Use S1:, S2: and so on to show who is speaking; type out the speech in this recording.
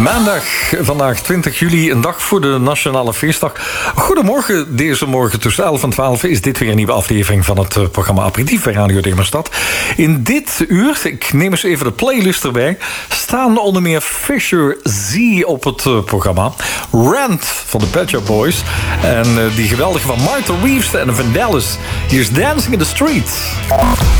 S1: Maandag, vandaag 20 juli, een dag voor de Nationale Feestdag. Goedemorgen, deze morgen tussen 11 en 12 is dit weer een nieuwe aflevering van het programma Aperitief bij Radio Demerstad. In dit uur, ik neem eens even de playlist erbij, staan onder meer Fisher Z op het programma. Rant van de Pet Shop Boys. En die geweldige van Martha Reeves en Vandellis. Hier is Dancing in the Street.